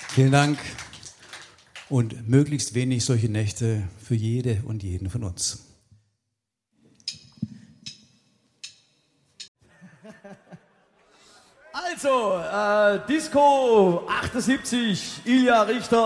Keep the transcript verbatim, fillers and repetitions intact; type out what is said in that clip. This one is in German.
Vielen Dank und möglichst wenig solche Nächte für jede und jeden von uns. Also, äh, Disco achtundsiebzig, Ilja Richter.